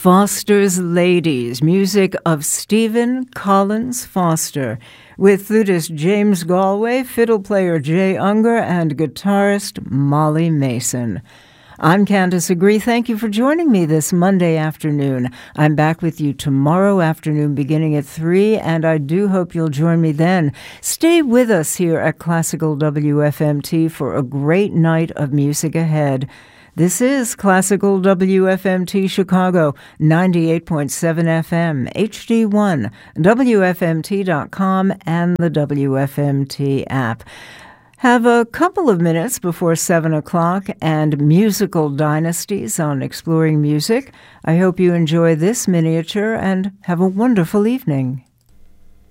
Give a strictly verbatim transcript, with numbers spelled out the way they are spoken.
Foster's Ladies, music of Stephen Collins Foster, with flutist James Galway, fiddle player Jay Unger, and guitarist Molly Mason. I'm Candace Agree. Thank you for joining me this Monday afternoon. I'm back with you tomorrow afternoon beginning at three, and I do hope you'll join me then. Stay with us here at Classical W F M T for a great night of music ahead. This is Classical W F M T Chicago, ninety-eight point seven F M, H D one, W F M T dot com, and the W F M T app. Have a couple of minutes before seven o'clock and Musical Dynasties on Exploring Music. I hope you enjoy this miniature and have a wonderful evening.